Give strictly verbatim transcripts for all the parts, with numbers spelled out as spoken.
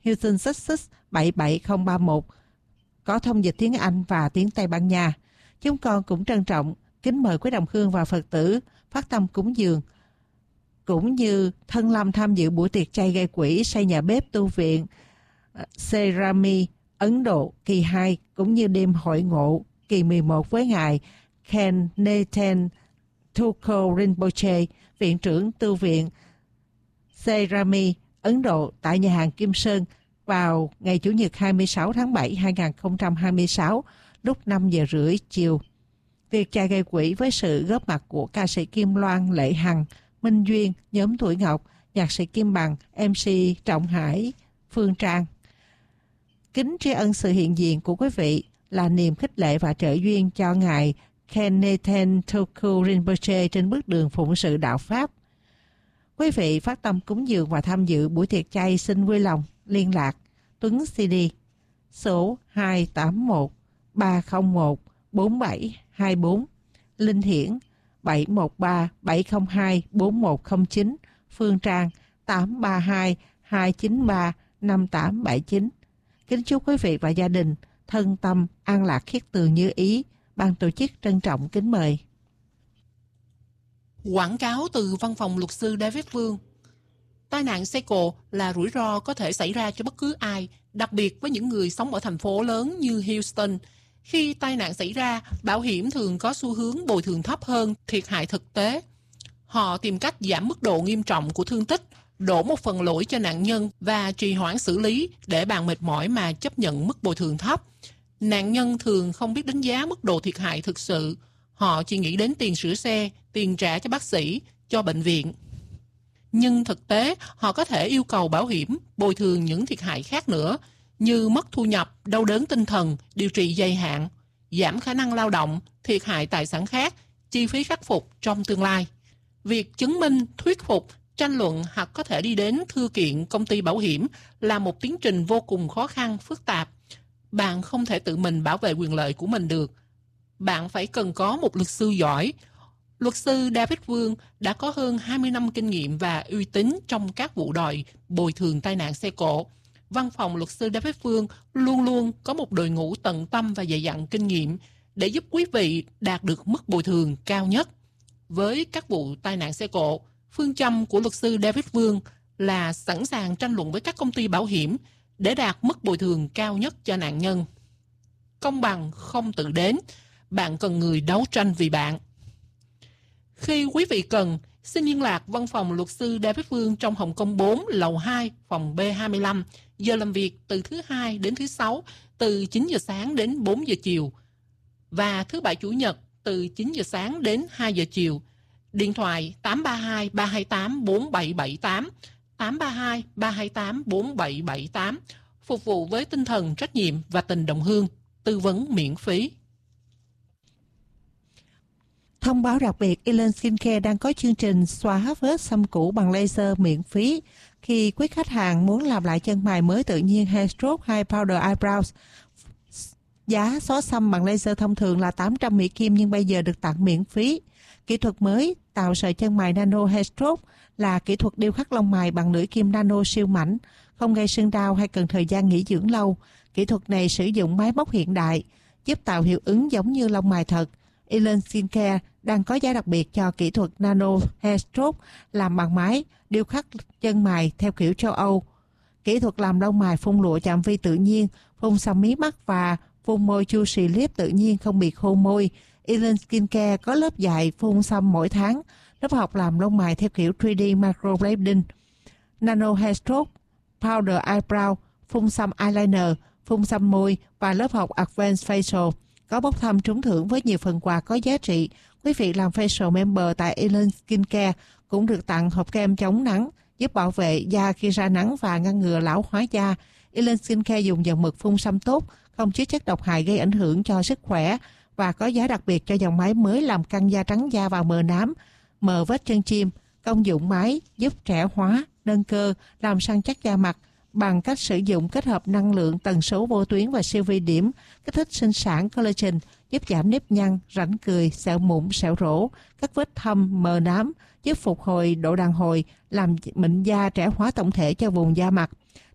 Houston, Texas bảy bảy không ba một, có thông dịch tiếng Anh và tiếng Tây Ban Nha. Chúng con cũng trân trọng kính mời quý đồng hương và Phật tử phát tâm cúng dường, cũng như thân lâm tham dự buổi tiệc chay gây quỹ xây nhà bếp tu viện Serami Ấn Độ kỳ hai, cũng như đêm hội ngộ kỳ mười một với Ngài Ken Nathan Tuko Rinpoche, viện trưởng tu viện Serami Ấn Độ tại nhà hàng Kim Sơn vào ngày Chủ nhật hai mươi sáu tháng bảy hai nghìn không trăm hai mươi sáu lúc năm giờ rưỡi chiều. Việc chay gây quỹ với sự góp mặt của ca sĩ Kim Loan, Lệ Hằng, Minh Duyên, nhóm Tuổi Ngọc, nhạc sĩ Kim Bằng, em xê Trọng Hải, Phương Trang. Kính tri ân sự hiện diện của quý vị là niềm khích lệ và trợ duyên cho Ngài Ken Nathan Tuku Rinpoche trên bước đường phụng sự đạo Pháp. Quý vị phát tâm cúng dường và tham dự buổi tiệc chay xin vui lòng liên lạc Tuấn xê đê số hai tám một ba không một bốn bảy hai bốn, Linh Hiển bảy một ba bảy không hai bốn một không chín, Phương Trang tám ba hai hai chín ba năm tám bảy chín. Kính chúc quý vị và gia đình thân tâm an lạc khiết tường như ý. Ban tổ chức trân trọng kính mời. Quảng cáo từ văn phòng luật sư David Vương. Tai nạn xe cộ là rủi ro có thể xảy ra cho bất cứ ai, đặc biệt với những người sống ở thành phố lớn như Houston. Khi tai nạn xảy ra, bảo hiểm thường có xu hướng bồi thường thấp hơn thiệt hại thực tế. Họ tìm cách giảm mức độ nghiêm trọng của thương tích, đổ một phần lỗi cho nạn nhân và trì hoãn xử lý để bạn mệt mỏi mà chấp nhận mức bồi thường thấp. Nạn nhân thường không biết đánh giá mức độ thiệt hại thực sự. Họ chỉ nghĩ đến tiền sửa xe, tiền trả cho bác sĩ, cho bệnh viện. Nhưng thực tế, họ có thể yêu cầu bảo hiểm bồi thường những thiệt hại khác nữa, như mất thu nhập, đau đớn tinh thần, điều trị dài hạn, giảm khả năng lao động, thiệt hại tài sản khác, chi phí khắc phục trong tương lai. Việc chứng minh, thuyết phục, tranh luận hoặc có thể đi đến thư kiện công ty bảo hiểm là một tiến trình vô cùng khó khăn, phức tạp. Bạn không thể tự mình bảo vệ quyền lợi của mình được. Bạn phải cần có một luật sư giỏi. Luật sư David Vương đã có hơn hai mươi năm kinh nghiệm và uy tín trong các vụ đòi bồi thường tai nạn xe cộ. Văn phòng luật sư David Vương luôn luôn có một đội ngũ tận tâm và dày dặn kinh nghiệm để giúp quý vị đạt được mức bồi thường cao nhất. Với các vụ tai nạn xe cộ, phương châm của luật sư David Vương là sẵn sàng tranh luận với các công ty bảo hiểm để đạt mức bồi thường cao nhất cho nạn nhân. Công bằng không tự đến, bạn cần người đấu tranh vì bạn. Khi quý vị cần, xin liên lạc văn phòng luật sư David Vương trong Hồng Kông bốn, lầu hai, phòng B hai mươi lăm, giờ làm việc từ thứ hai đến thứ sáu, từ chín giờ sáng đến bốn giờ chiều, và thứ bảy chủ nhật từ chín giờ sáng đến hai giờ chiều. Điện thoại tám ba hai ba hai tám bốn bảy bảy tám, tám ba hai ba hai tám bốn bảy bảy tám, phục vụ với tinh thần trách nhiệm và tình đồng hương, tư vấn miễn phí. Thông báo đặc biệt, Elen Skincare đang có chương trình xóa vết xăm cũ bằng laser miễn phí. Khi quý khách hàng muốn làm lại chân mày mới tự nhiên Hair Stroke hay Powder Eyebrows, giá xóa xăm bằng laser thông thường là tám trăm Mỹ Kim nhưng bây giờ được tặng miễn phí. Kỹ thuật mới tạo sợi chân mày Nano Hair Stroke là kỹ thuật điêu khắc lông mày bằng lưỡi kim nano siêu mảnh, không gây sưng đau hay cần thời gian nghỉ dưỡng lâu. Kỹ thuật này sử dụng máy móc hiện đại, giúp tạo hiệu ứng giống như lông mày thật. Elen Skincare đang có giá đặc biệt cho kỹ thuật Nano Hair Stroke làm bằng máy điêu khắc chân mày theo kiểu châu Âu. Kỹ thuật làm lông mày phun lụa chạm vi tự nhiên, phun xăm mí mắt và phun môi juicy lip tự nhiên không bị khô môi. Elen Skincare có lớp dạy phun xăm mỗi tháng, lớp học làm lông mày theo kiểu ba D microblading, Nano Hair Stroke, Powder Eyebrow, phun xăm eyeliner, phun xăm môi và lớp học Advanced Facial. Có bốc thăm trúng thưởng với nhiều phần quà có giá trị. Quý vị làm facial member tại Elen Skincare cũng được tặng hộp kem chống nắng, giúp bảo vệ da khi ra nắng và ngăn ngừa lão hóa da. Elen Skincare dùng dòng mực phun xăm tốt, không chứa chất độc hại gây ảnh hưởng cho sức khỏe và có giá đặc biệt cho dòng máy mới làm căng da trắng da và mờ nám, mờ vết chân chim. Công dụng máy giúp trẻ hóa, nâng cơ, làm săn chắc da mặt bằng cách sử dụng kết hợp năng lượng tần số vô tuyến và siêu vi điểm, kích thích sinh sản collagen, giúp giảm nếp nhăn, rãnh cười, sẹo mụn, sẹo rỗ, các vết thâm, mờ nám, giúp phục hồi độ đàn hồi, làm mịn da, trẻ hóa tổng thể cho vùng da mặt.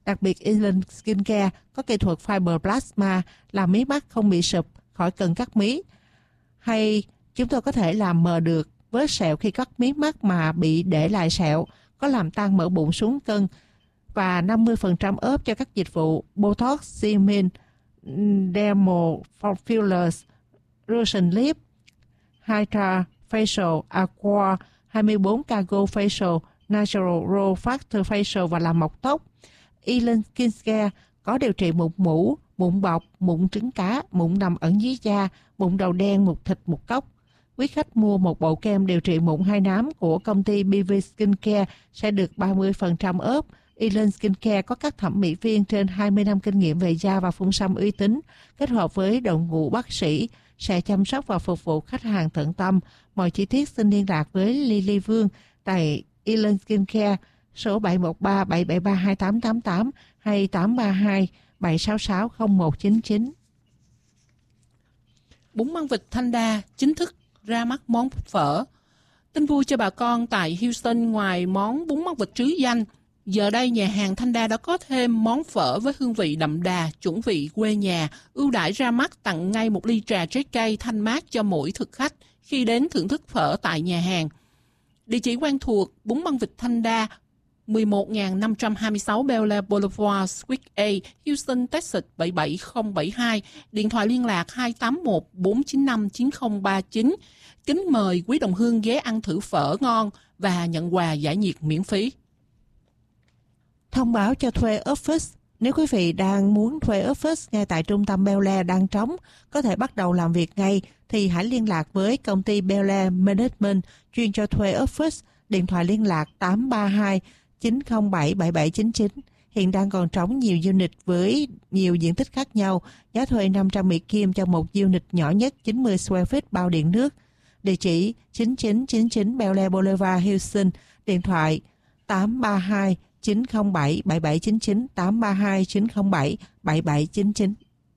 Đặc biệt Island Skincare có kỹ thuật Fiber Plasma làm mí mắt không bị sụp khỏi cần cắt mí. Hay chúng tôi có thể làm mờ được vết sẹo khi cắt mí mắt mà bị để lại sẹo, có làm tăng mỡ bụng xuống cân và năm mươi phần trăm ốp cho các dịch vụ Botox, Xeomin, Dermal Fillers, Russian Lip, Hydra Facial, Aqua, hai mươi bốn Cargo Facial, Natural Raw Factor Facial và làm mọc tóc. Island Skincare có điều trị mụn mủ, mụn bọc, mụn trứng cá, mụn nằm ẩn dưới da, mụn đầu đen, mụn thịt, mụn cốc. Quý khách mua một bộ kem điều trị mụn hai nám của công ty bê vê Skincare sẽ được ba mươi phần trăm ốp. Island Skincare có các thẩm mỹ viên trên hai mươi năm kinh nghiệm về da và phun xăm uy tín, kết hợp với đội ngũ bác sĩ sẽ chăm sóc và phục vụ khách hàng tận tâm. Mọi chi tiết xin liên lạc với Lily Vương tại Island Skincare số bảy một ba bảy bảy ba hai tám tám tám hay tám ba hai bảy sáu sáu không một chín chín. Bún măng vịt Thanh Đa chính thức ra mắt món phở. Tin vui cho bà con tại Houston, ngoài món bún măng vịt trứ danh, giờ đây nhà hàng Thanh Đa đã có thêm món phở với hương vị đậm đà, chuẩn vị quê nhà, ưu đãi ra mắt tặng ngay một ly trà trái cây thanh mát cho mỗi thực khách khi đến thưởng thức phở tại nhà hàng. Địa chỉ quen thuộc: bún măng vịt Thanh Đa, mười một nghìn năm trăm hai mươi sáu Bel Air Boulevard, Suite A, Houston, Texas bảy bảy không bảy hai. Điện thoại liên lạc hai tám một bốn chín năm chín không ba chín. Kính mời quý đồng hương ghé ăn thử phở ngon và nhận quà giải nhiệt miễn phí. Thông báo cho thuê office. Nếu quý vị đang muốn thuê office ngay tại trung tâm Bel Air đang trống, có thể bắt đầu làm việc ngay, thì hãy liên lạc với công ty Bel Air Management chuyên cho thuê office. Điện thoại liên lạc tám ba hai chín không bảy bảy bảy chín chín. Hiện đang còn trống nhiều unit với nhiều diện tích khác nhau. Giá thuê năm trăm Mỹ Kim cho một unit nhỏ nhất chín mươi square feet bao điện nước. Địa chỉ chín chín chín chín Bel Air Boulevard, Houston. Điện thoại tám ba hai chín không bảy bảy bảy chín chín, tám ba hai chín không bảy bảy bảy chín chín.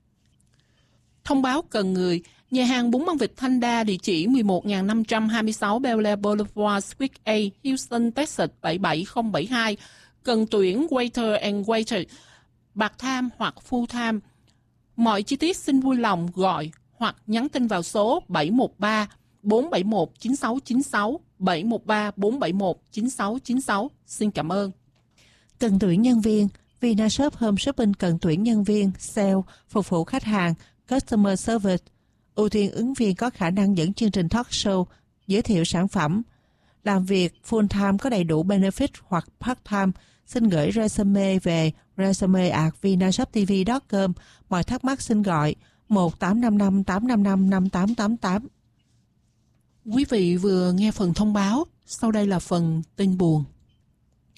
Thông báo cần người. Nhà hàng bún măng vịt Thanh Đa, địa chỉ mười một nghìn năm trăm hai mươi sáu Bel Air Boulevard, Suite A, Houston, Texas bảy bảy không bảy hai. Cần tuyển waiter and waiter, part-time hoặc full-time. Mọi chi tiết xin vui lòng gọi hoặc nhắn tin vào số bảy một ba bốn bảy một chín sáu chín sáu, bảy một ba bốn bảy một chín sáu chín sáu. Xin cảm ơn. Cần tuyển nhân viên. Vinashop Home Shopping cần tuyển nhân viên, sale, phục vụ khách hàng, customer service. Ưu tiên ứng viên có khả năng dẫn chương trình talk show, giới thiệu sản phẩm. Làm việc full time có đầy đủ benefit hoặc part time. Xin gửi resume về resume at vinashoptv chấm com. Mọi thắc mắc xin gọi một tám năm năm tám năm năm năm tám tám tám. Quý vị vừa nghe phần thông báo, sau đây là phần tin buồn.